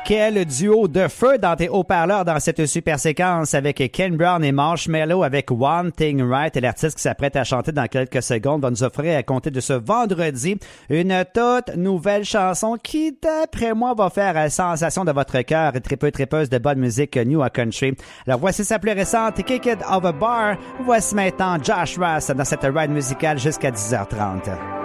Quel duo de feu dans tes haut-parleurs dans cette super séquence avec Ken Brown et Marshmello avec One Thing Right, et l'artiste qui s'apprête à chanter dans quelques secondes va nous offrir à compter de ce vendredi une toute nouvelle chanson qui, d'après moi, va faire la sensation de votre cœur, tripeuse de bonne musique new à country. Alors voici sa plus récente, Kick It Over Bar. Voici maintenant Josh Ross dans cette ride musicale jusqu'à 10h30.